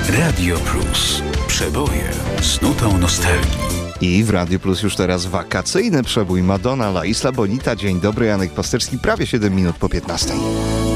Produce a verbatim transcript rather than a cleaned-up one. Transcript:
Radio Plus. Przeboje z nutą nostalgii. I w Radio Plus już teraz wakacyjny przebój Madonna, La Isla Bonita. Dzień dobry, Janek Pasterski, prawie siedem minut po piętnastej.